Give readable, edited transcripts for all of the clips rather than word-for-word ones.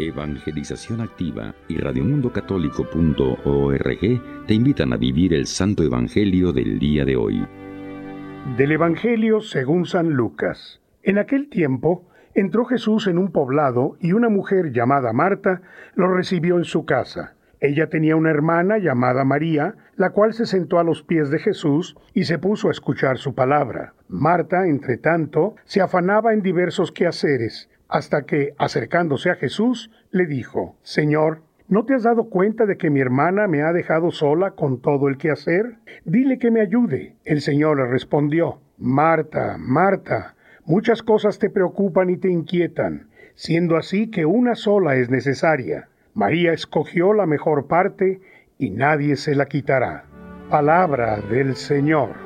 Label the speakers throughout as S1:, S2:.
S1: Evangelización Activa y radiomundocatólico.org te invitan a vivir el Santo Evangelio del día de hoy.
S2: Del Evangelio según San Lucas. En aquel tiempo entró Jesús en un poblado y una mujer llamada Marta lo recibió en su casa. Ella tenía una hermana llamada María, la cual se sentó a los pies de Jesús y se puso a escuchar su palabra. Marta, entre tanto, se afanaba en diversos quehaceres, hasta que, acercándose a Jesús, le dijo: «Señor, ¿no te has dado cuenta de que mi hermana me ha dejado sola con todo el quehacer? Dile que me ayude». El Señor le respondió: «Marta, Marta, muchas cosas te preocupan y te inquietan, siendo así que una sola es necesaria. María escogió la mejor parte y nadie se la quitará». Palabra del Señor.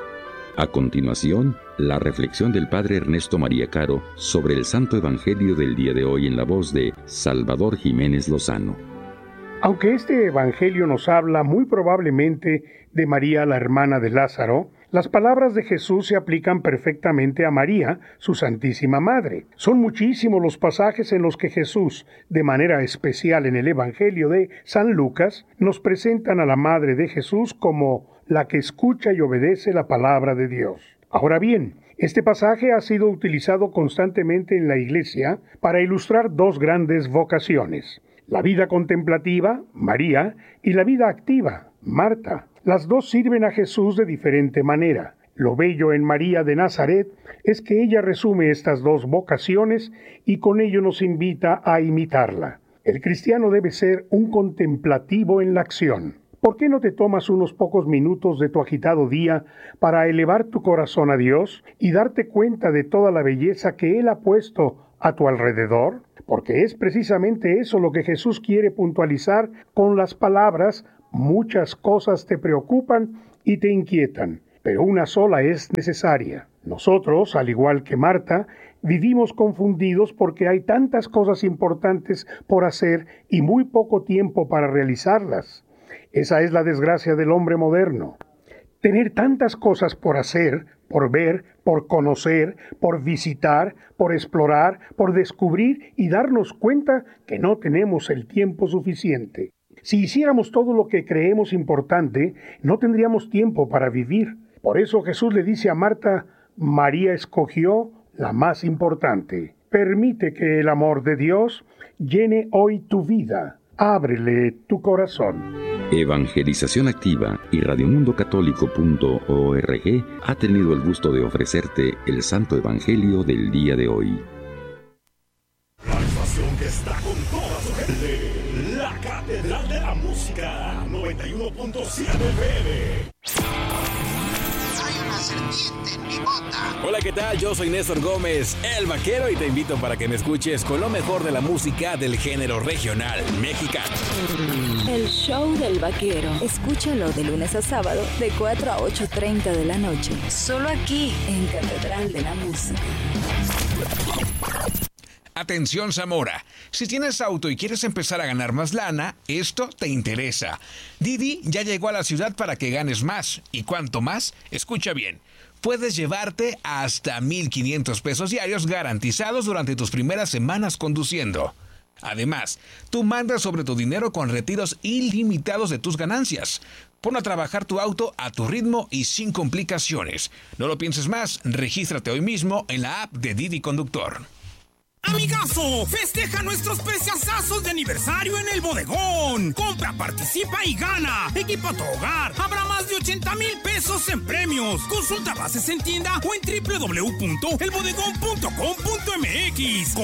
S1: A continuación, la reflexión del Padre Ernesto María Caro sobre el Santo Evangelio del día de hoy en la voz de Salvador Jiménez Lozano.
S2: Aunque este Evangelio nos habla muy probablemente de María, la hermana de Lázaro, las palabras de Jesús se aplican perfectamente a María, su Santísima Madre. Son muchísimos los pasajes en los que Jesús, de manera especial en el Evangelio de San Lucas, nos presentan a la Madre de Jesús como la que escucha y obedece la palabra de Dios. Ahora bien, este pasaje ha sido utilizado constantemente en la Iglesia para ilustrar dos grandes vocaciones: la vida contemplativa, María, y la vida activa, Marta. Las dos sirven a Jesús de diferente manera. Lo bello en María de Nazaret es que ella resume estas dos vocaciones y con ello nos invita a imitarla. El cristiano debe ser un contemplativo en la acción. ¿Por qué no te tomas unos pocos minutos de tu agitado día para elevar tu corazón a Dios y darte cuenta de toda la belleza que Él ha puesto a tu alrededor? Porque es precisamente eso lo que Jesús quiere puntualizar con las palabras: muchas cosas te preocupan y te inquietan, pero una sola es necesaria. Nosotros, al igual que Marta, vivimos confundidos porque hay tantas cosas importantes por hacer y muy poco tiempo para realizarlas. Esa es la desgracia del hombre moderno. Tener tantas cosas por hacer, por ver, por conocer, por visitar, por explorar, por descubrir y darnos cuenta que no tenemos el tiempo suficiente. Si hiciéramos todo lo que creemos importante, no tendríamos tiempo para vivir. Por eso Jesús le dice a Marta: María escogió la más importante. Permite que el amor de Dios llene hoy tu vida. Ábrele tu corazón.
S1: Evangelización Activa y radiomundocatólico.org ha tenido el gusto de ofrecerte el Santo Evangelio del día de hoy.
S3: La estación que está con toda su gente, la Catedral de la Música, 91.7 FM.
S4: Hay una serpiente en mi bota.
S5: Hola, ¿qué tal? Yo soy Néstor Gómez, el vaquero, y te invito para que me escuches con lo mejor de la música del género regional mexicano.
S6: El show del vaquero. Escúchalo de lunes a sábado de 4 a 8:30 de la noche. Solo aquí en Catedral de la Música.
S7: Atención, Zamora. Si tienes auto y quieres empezar a ganar más lana, esto te interesa. Didi ya llegó a la ciudad para que ganes más. ¿Y cuánto más? Escucha bien. Puedes llevarte hasta 1,500 pesos diarios garantizados durante tus primeras semanas conduciendo. Además, tú mandas sobre tu dinero con retiros ilimitados de tus ganancias. Pon a trabajar tu auto a tu ritmo y sin complicaciones. No lo pienses más, regístrate hoy mismo en la app de Didi Conductor.
S8: Amigazo, festeja nuestros preciazazos de aniversario en El Bodegón. Compra, participa y gana. Equipa tu hogar. Habrá más de 80,000 pesos en premios. Consulta bases en tienda o en www.elbodegón.com.mx.